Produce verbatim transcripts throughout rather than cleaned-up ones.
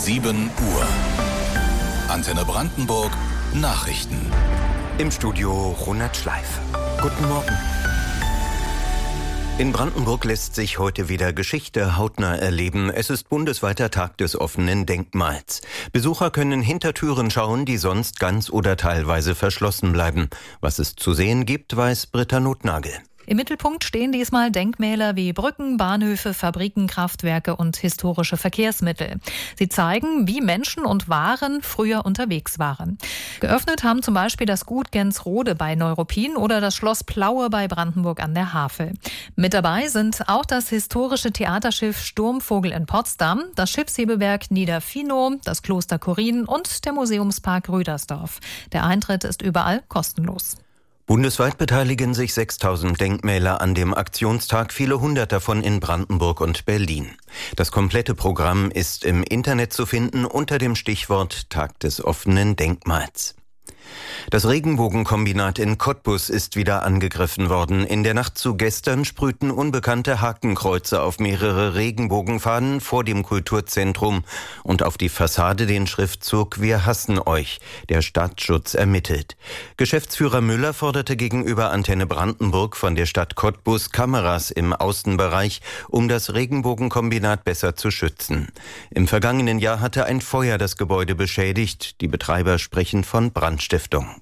sieben Uhr. Antenne Brandenburg Nachrichten. Im Studio Ronald Schleif. Guten Morgen. In Brandenburg lässt sich heute wieder Geschichte hautnah erleben. Es ist bundesweiter Tag des offenen Denkmals. Besucher können hinter Türen schauen, die sonst ganz oder teilweise verschlossen bleiben. Was es zu sehen gibt, weiß Britta Nothnagel. Im Mittelpunkt stehen diesmal Denkmäler wie Brücken, Bahnhöfe, Fabriken, Kraftwerke und historische Verkehrsmittel. Sie zeigen, wie Menschen und Waren früher unterwegs waren. Geöffnet haben zum Beispiel das Gut Gensrode bei Neuruppin oder das Schloss Plaue bei Brandenburg an der Havel. Mit dabei sind auch das historische Theaterschiff Sturmvogel in Potsdam, das Schiffshebewerk Niederfinow, das Kloster Korin und der Museumspark Rüdersdorf. Der Eintritt ist überall kostenlos. Bundesweit beteiligen sich sechstausend Denkmäler an dem Aktionstag, viele hundert davon in Brandenburg und Berlin. Das komplette Programm ist im Internet zu finden unter dem Stichwort Tag des offenen Denkmals. Das Regenbogenkombinat in Cottbus ist wieder angegriffen worden. In der Nacht zu gestern sprühten unbekannte Hakenkreuze auf mehrere Regenbogenfahnen vor dem Kulturzentrum und auf die Fassade den Schriftzug „Wir hassen euch". Der Staatsschutz ermittelt. Geschäftsführer Müller forderte gegenüber Antenne Brandenburg von der Stadt Cottbus Kameras im Außenbereich, um das Regenbogenkombinat besser zu schützen. Im vergangenen Jahr hatte ein Feuer das Gebäude beschädigt. Die Betreiber sprechen von Brandstiftung.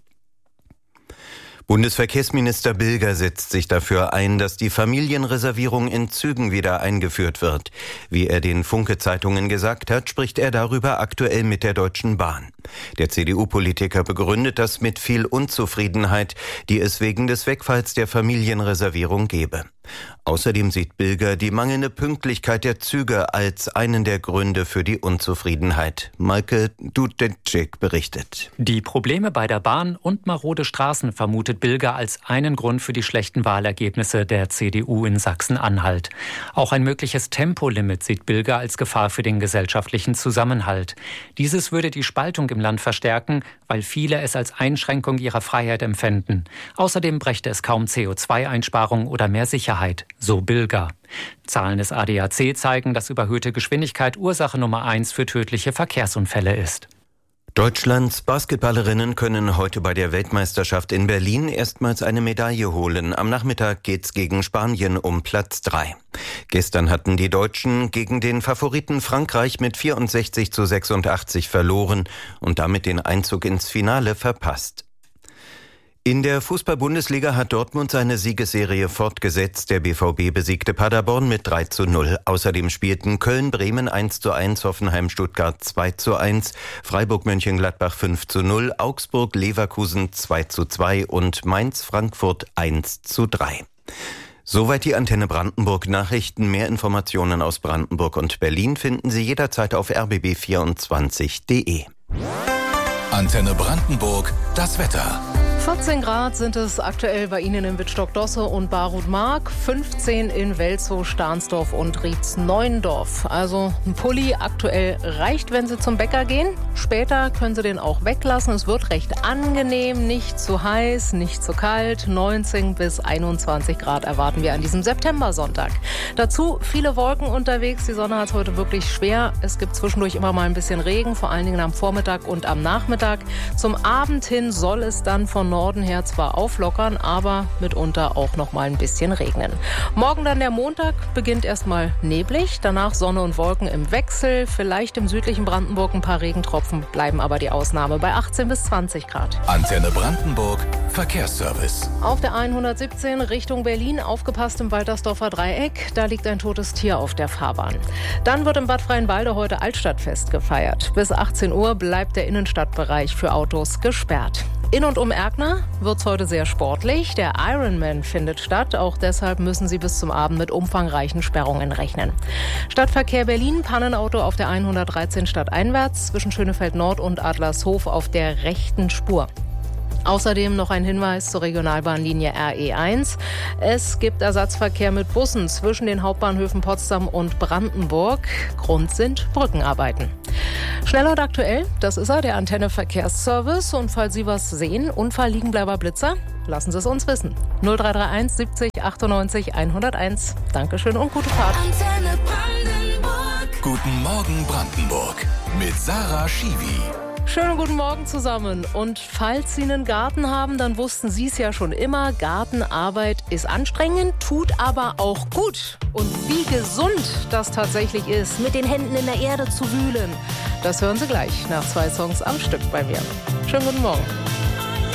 Bundesverkehrsminister Bilger setzt sich dafür ein, dass die Familienreservierung in Zügen wieder eingeführt wird. Wie er den Funke-Zeitungen gesagt hat, spricht er darüber aktuell mit der Deutschen Bahn. Der C D U-Politiker begründet das mit viel Unzufriedenheit, die es wegen des Wegfalls der Familienreservierung gebe. Außerdem sieht Bilger die mangelnde Pünktlichkeit der Züge als einen der Gründe für die Unzufriedenheit. Maike Dudetschik berichtet. Die Probleme bei der Bahn und marode Straßen vermutet Bilger als einen Grund für die schlechten Wahlergebnisse der C D U in Sachsen-Anhalt. Auch ein mögliches Tempolimit sieht Bilger als Gefahr für den gesellschaftlichen Zusammenhalt. Dieses würde die Spaltung im Land verstärken, weil viele es als Einschränkung ihrer Freiheit empfänden. Außerdem brächte es kaum C O zwei Einsparung oder mehr Sicherheit, so Bilger. Zahlen des A D A C zeigen, dass überhöhte Geschwindigkeit Ursache Nummer eins für tödliche Verkehrsunfälle ist. Deutschlands Basketballerinnen können heute bei der Weltmeisterschaft in Berlin erstmals eine Medaille holen. Am Nachmittag geht's gegen Spanien um Platz drei. Gestern hatten die Deutschen gegen den Favoriten Frankreich mit vierundsechzig zu sechsundachtzig verloren und damit den Einzug ins Finale verpasst. In der Fußball-Bundesliga hat Dortmund seine Siegesserie fortgesetzt. Der B V B besiegte Paderborn mit drei zu null. Außerdem spielten Köln-Bremen eins zu eins, Hoffenheim-Stuttgart zwei zu eins, Freiburg-Mönchengladbach fünf zu null, Augsburg-Leverkusen zwei zu zwei und Mainz-Frankfurt eins zu drei. Soweit die Antenne Brandenburg Nachrichten. Mehr Informationen aus Brandenburg und Berlin finden Sie jederzeit auf r b b vierundzwanzig punkt de. Antenne Brandenburg, das Wetter. vierzehn Grad sind es aktuell bei Ihnen in Wittstock-Dosse und Barut-Mark, fünfzehn in Welzow, Stahnsdorf und Rietz-Neuendorf. Also ein Pulli aktuell reicht, wenn Sie zum Bäcker gehen. Später können Sie den auch weglassen. Es wird recht angenehm, nicht zu heiß, nicht zu kalt. neunzehn bis einundzwanzig Grad erwarten wir an diesem Septembersonntag. Dazu viele Wolken unterwegs. Die Sonne hat es heute wirklich schwer. Es gibt zwischendurch immer mal ein bisschen Regen, vor allen Dingen am Vormittag und am Nachmittag. Zum Abend hin soll es dann von Norden her zwar auflockern, aber mitunter auch noch mal ein bisschen regnen. Morgen dann der Montag beginnt erstmal neblig, danach Sonne und Wolken im Wechsel, vielleicht im südlichen Brandenburg ein paar Regentropfen, bleiben aber die Ausnahme bei achtzehn bis zwanzig Grad. Antenne Brandenburg Verkehrsservice. Auf der hundertsiebzehn Richtung Berlin, aufgepasst im Waltersdorfer Dreieck, da liegt ein totes Tier auf der Fahrbahn. Dann wird im Bad Freienwalde heute Altstadtfest gefeiert. Bis achtzehn Uhr bleibt der Innenstadtbereich für Autos gesperrt. In und um Erkner wird es heute sehr sportlich. Der Ironman findet statt. Auch deshalb müssen Sie bis zum Abend mit umfangreichen Sperrungen rechnen. Stadtverkehr Berlin, Pannenauto auf der hundertdreizehn stadteinwärts zwischen Schönefeld Nord und Adlershof auf der rechten Spur. Außerdem noch ein Hinweis zur Regionalbahnlinie R E eins. Es gibt Ersatzverkehr mit Bussen zwischen den Hauptbahnhöfen Potsdam und Brandenburg. Grund sind Brückenarbeiten. Schnell und aktuell, das ist er, der Antenne Verkehrsservice. Und falls Sie was sehen, Unfall, Liegenbleiber, Blitzer, lassen Sie es uns wissen. null drei drei eins siebzig achtundneunzig hunderteins. Dankeschön und gute Fahrt. Antenne Brandenburg. Guten Morgen Brandenburg mit Sarah Schiwi. Schönen guten Morgen zusammen. Und falls Sie einen Garten haben, dann wussten Sie es ja schon immer. Gartenarbeit ist anstrengend, tut aber auch gut. Und wie gesund das tatsächlich ist, mit den Händen in der Erde zu wühlen, das hören Sie gleich nach zwei Songs am Stück bei mir. Schönen guten Morgen.